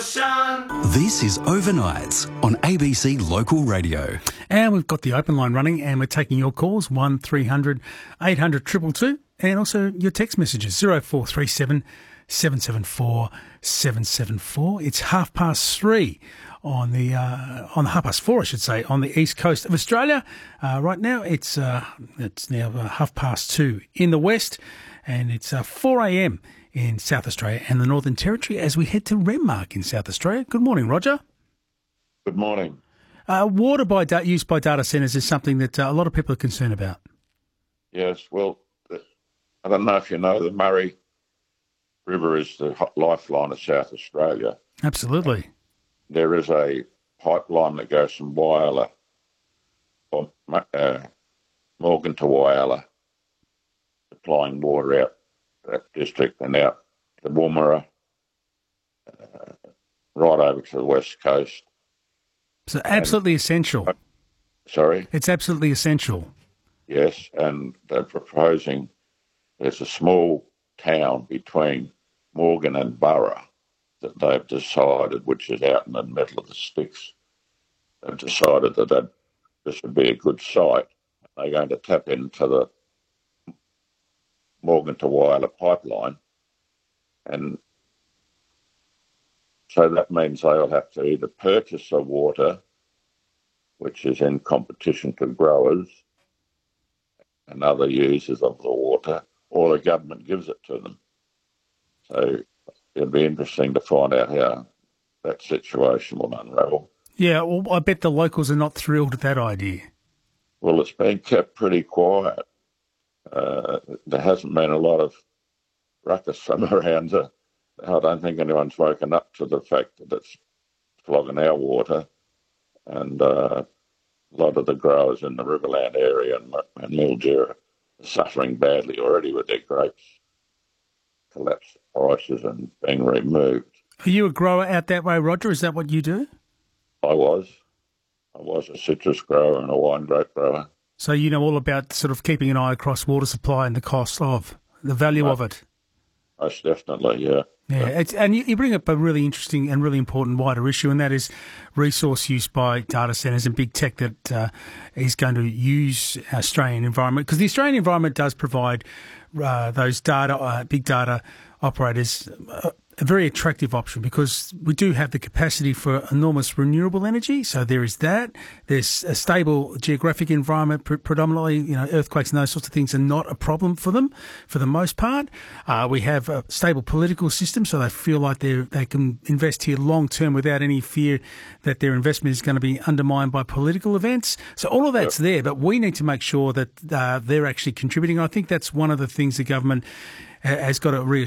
Ocean. This is Overnights on ABC Local Radio. And we've got the open line running and we're taking your calls, 1300 800 222, and also your text messages, 0437 774 774. It's 3:30 on the 4:30, I should say, on the east coast of Australia. Right now it's now 2:30 in the west, and it's 4 a.m. in South Australia and the Northern Territory as we head to Renmark in South Australia. Good morning, Roger. Good morning. Water used by data centres is something that a lot of people are concerned about. Yes, well, I don't know if you know, the Murray River is the lifeline of South Australia. Absolutely. There is a pipeline that goes from Whyalla, Morgan to Whyalla, supplying water out that district and out to Woomera, right over to the west coast. So absolutely essential. Sorry? It's absolutely essential. Yes, and they're proposing there's a small town between Morgan and Burra that they've decided, which is out in the middle of the sticks. They've decided that this would be a good site. They're going to tap into the Morgan to Whyalla pipeline, and so that means they'll have to either purchase the water, which is in competition to growers and other users of the water, or the government gives it to them. So it'll be interesting to find out how that situation will unravel. Yeah, well, I bet the locals are not thrilled at that idea. Well, it's been kept pretty quiet. There hasn't been a lot of ruckus from around. I don't think anyone's woken up to the fact that it's flogging our water, and a lot of the growers in the Riverland area and Mildura are suffering badly already with their grapes, collapsed prices and being removed. Are you a grower out that way, Roger? Is that what you do? I was a citrus grower and a wine grape grower. So you know all about sort of keeping an eye across water supply and the cost of, the value of it. Most definitely, yeah. Yeah, and you bring up a really interesting and really important wider issue, and that is resource use by data centres and big tech that is going to use Australian environment, because the Australian environment does provide those big data operators a very attractive option, because we do have the capacity for enormous renewable energy. So there is that. There's a stable geographic environment, predominantly, earthquakes and those sorts of things are not a problem for them for the most part. We have a stable political system, so they feel like they can invest here long term without any fear that their investment is going to be undermined by political events. So all of that's there, but we need to make sure that they're actually contributing. I think that's one of the things the government has got to